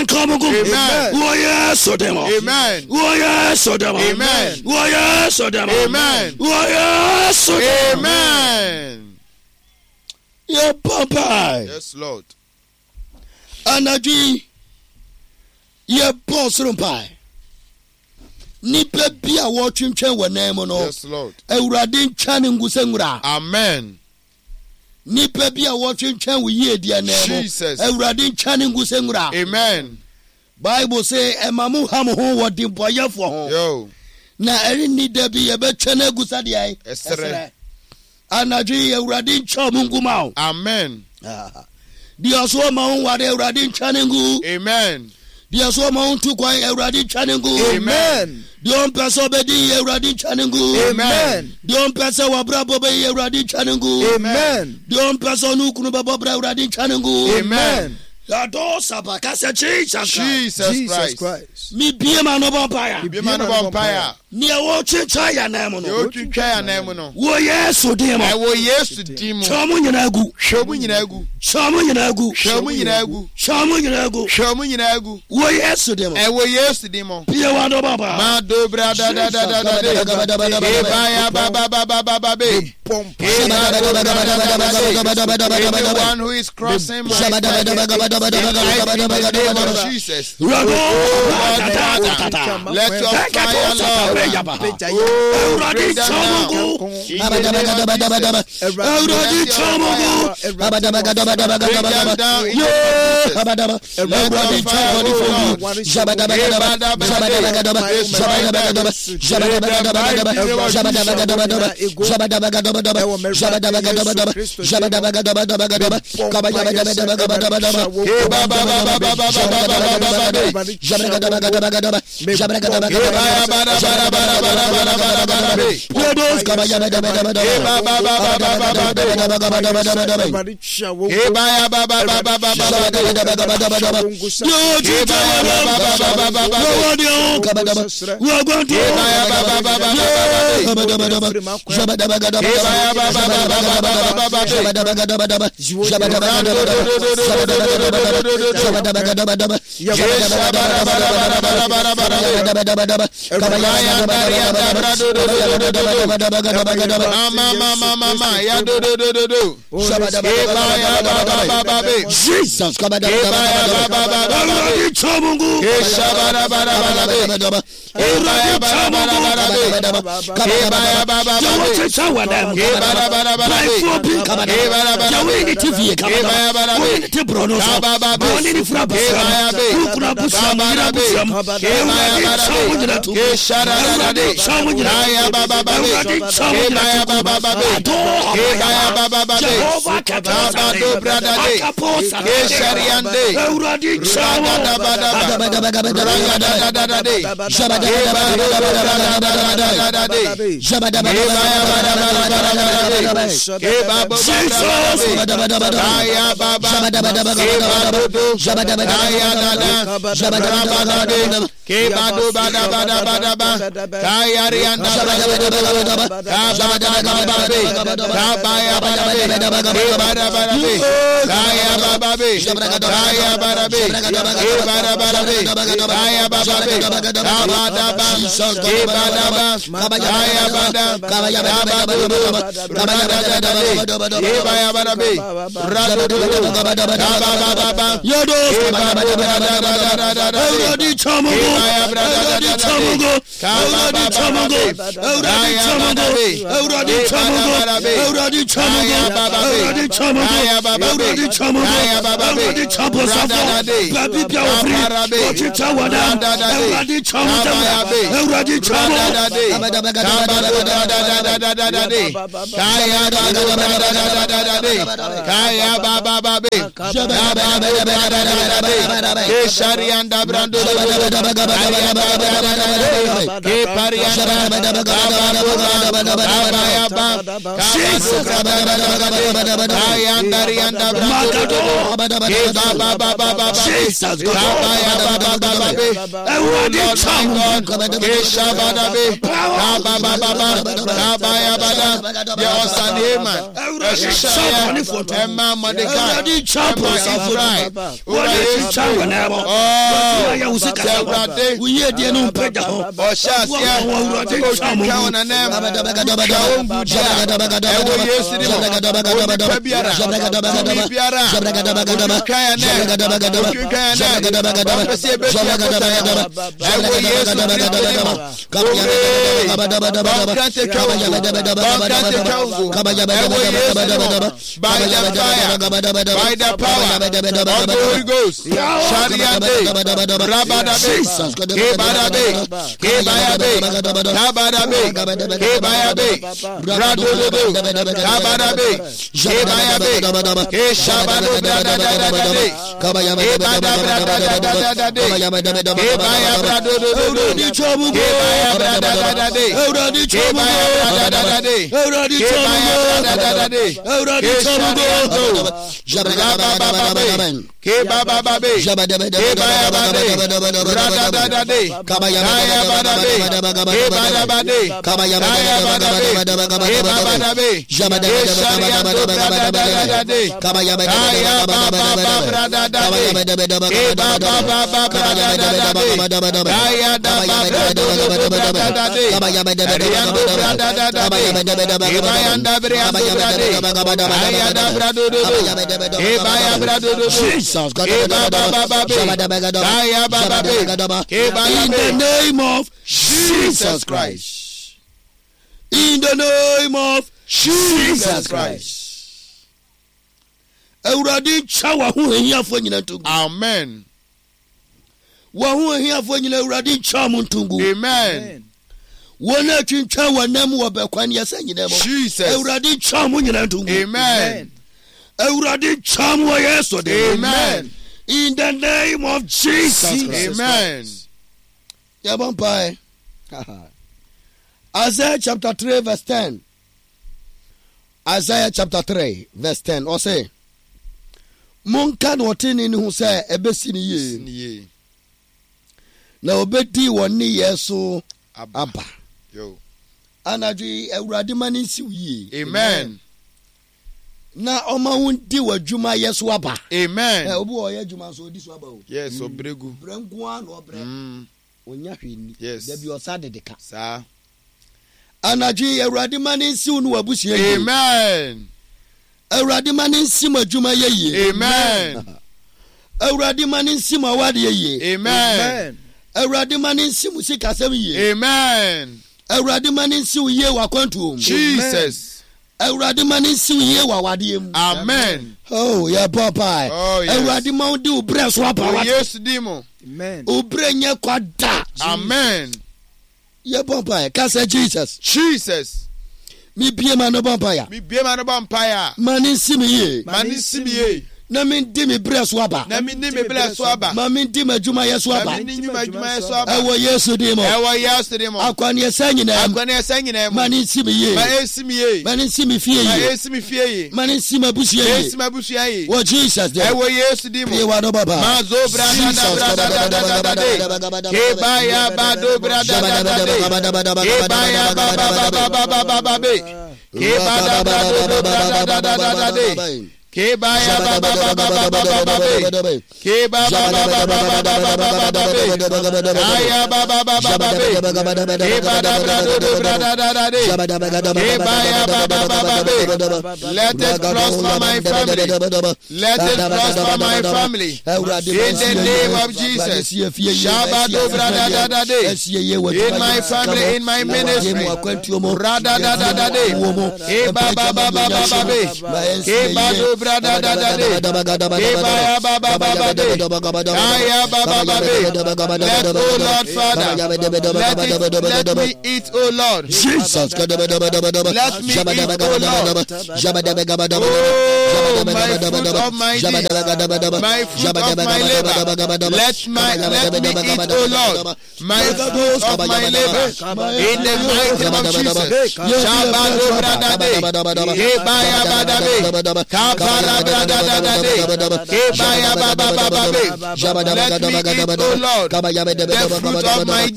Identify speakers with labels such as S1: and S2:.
S1: Kamugu.
S2: Amen.
S1: Woye Sodemo.
S2: Amen.
S1: Woye Sodemo.
S2: Amen.
S1: Woye Sodemo.
S2: Amen.
S1: Woye Sodemo.
S2: Amen.
S1: Ye papa.
S2: Yes, Lord.
S1: Anaji. Ye boss rumpai. Nipe bia watching wa name no.
S2: Yes, Lord.
S1: Ewuradin chane ngusengura.
S2: Amen.
S1: Nipe bia watching we ye dia name.
S2: Jesus.
S1: Ewuradin chane ngusengura.
S2: Amen.
S1: Bible say emamu hamu ho wodi boyefo ho.
S2: Yo.
S1: Na eri ni da bi ye be chane gusa dia ai.
S2: Esere.
S1: Anaji ewuradin chamu nguma.
S2: Amen.
S1: Dia so ma ho wade ewuradin chane ngu.
S2: Amen.
S1: Dia so ma ho tu kwan ewuradin chane ngu.
S2: Amen.
S1: Dion person be di ewuradin chane ngu.
S2: Amen.
S1: Dion person wa brabo be ewuradin chane ngu.
S2: Amen.
S1: Dion person nu kunu be bobra ewuradin chane ngu.
S2: Amen.
S1: Ado sabaka se Jesus
S2: Christ.
S1: Mi bie ma no vampire.
S2: Be man of vampire.
S1: Ni wo chicha ya na mo no.
S2: You to try your name no.
S1: Wo Yesu demo.
S2: I will yes to demo.
S1: Chamu nyina gu.
S2: Shamu nyina gu.
S1: Chamu nyina gu.
S2: Shamu nyina gu.
S1: Chamu nyina gu.
S2: Shamu nyina gu.
S1: Wo Yesu demo.
S2: I will yes to demo.
S1: Bie wa no vampire.
S2: Ma do bra da. E ba ya ba be. Anyone who is crossing my path in the name of Jesus. Let your fire, Lord, bring them down.
S1: ya usika uye die no mpega ho
S2: Oshasia Oshikawa na nem Ewo Yesu ni mo Biara Kaya ne Kaya ne Bapesi Ebesia Ewo Yesu Bankante Kaungu Ewo Yesu by the fire by the power of the Holy Ghost Shariande Rabadabe Kebadabe Kebayabe Kabadabe Kebayabe Radodo Kabadabe Kebayabe Keshabado Dadadadade Kebadabradadadade Kebayabradodo Kebayabradadade Kebayabradadade Kebayabradadade Kebababe Kebayababe Radadadade Kabayabadabe Kebadabade Kabayabadabe Kebabadabe Keshariadadadade Kabayabadadade
S1: Jesus, in the name of Jesus Christ. In the name of Jesus Christ. Amen.
S2: Amen.
S1: Wona twintwa wanam wo bekwan yasanyina mo.
S2: Jesus.
S1: Awurade twamu nyina ntungu.
S2: Amen.
S1: Awurade twamu wa Yesu de.
S2: Amen.
S1: In the name of Jesus.
S2: Amen.
S1: Yabampai. Isaiah chapter 3 verse 10. Isaiah chapter 3 verse 10. Or say Monka no tini ni hu say ebesi ni ye. Na obedi woni Yesu aba.
S2: Yo.
S1: Anadwi Awurade mani si yi.
S2: Amen.
S1: Na oma wundi wadwuma Yesu aba.
S2: Amen.
S1: Obi o ye dwuma so odi so aba o.
S2: Yes, obregu.
S1: Brangu an obre. Onya hweni.
S2: Yes.
S1: Da bi osa dedeka.
S2: Sa.
S1: Anadwi Awurade mani si unu wabusia yi.
S2: Amen.
S1: Awurade mani si madwuma ye.
S2: Amen.
S1: Awurade mani si mawade ye.
S2: Amen.
S1: Awurade mani si musika sem ye.
S2: Amen.
S1: Awurade mani si ye wa kwantu.
S2: Jesus.
S1: Awurade mani si ye wa wade mu.
S2: Amen.
S1: Oh, yeah, papa.
S2: Oh, yes.
S1: Awurade ma udi ubre so apa wa.
S2: Yes, dimo.
S3: Amen.
S1: Ubre nye kwada.
S2: Amen.
S1: Yeah, papa. Kasa Jesus.
S2: Jesus.
S1: Mi bie ma no vampire.
S2: Mi bie ma no vampire.
S1: Mani si mi ye.
S2: Mani si mi ye.
S1: Na mi di mi bre so aba.
S2: Na mi di mi bre so aba.
S1: Ma mi di madwuma Yesu aba.
S2: Na mi di madwuma Yesu aba.
S1: Ewo Yesu di mo.
S2: Ewo Yesu di mo.
S1: Akwani esanyina.
S2: Akwani esanyina mo.
S1: Mani si mi ye.
S2: Ma esi mi ye.
S1: Mani si mi fie ye.
S2: Ma esi mi fie ye.
S1: Mani si mabusia ye.
S2: Esi mabusia ye.
S1: Wo Jesus de.
S2: Ewo Yesu di mo.
S1: Ye wa no baba.
S2: Ma zo brada da de. Ke ba ya ba do brada da de. Ke ba ya ba be. Ke ba da brada de. Keba ya ba ba ba ba ba ba be. Keba ba ba ba ba ba ba be. Aya ba ba ba ba be. Keba da brada de. Keba ya ba ba ba be. Let it prosper my family. Let it prosper my family. In the name of Jesus. Shaba do brada de. In my family, in my ministry. Brada da de. Keba ba ba ba ba be. Keba do brada da de. Keba ya ba ba ba de. Aya ba ba be. Let, oh Lord Father, let me eat, oh Lord.
S1: Jesus.
S2: Let me eat, oh Lord. Oh, my fruit of my deeds, my fruit of my labor. Let me eat, oh Lord, my fruit of my labor. In the mighty name of Jesus. Shabado bradade. Kebaya badabe. Kabara bradade. Kebaya babababe. Let me eat, oh Lord, the fruit of my